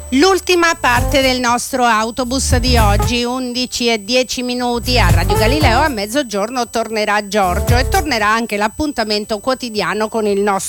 L'ultima parte del nostro autobus di oggi, 11:10 a Radio Galileo. A mezzogiorno tornerà Giorgio e tornerà anche l'appuntamento quotidiano con il nostro